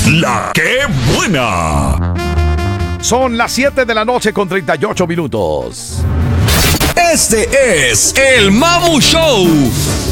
La que buena. Son las 7 de la noche con 38 minutos. Este es el Mamu Show.